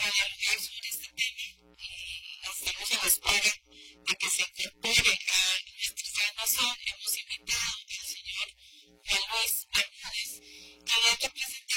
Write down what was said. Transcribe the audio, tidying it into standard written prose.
dialogar sobre este tema. Estamos a la espera de que se incorpore a nuestra transmisión. Hemos invitado al señor Juan Luis Arnaiz, que es representante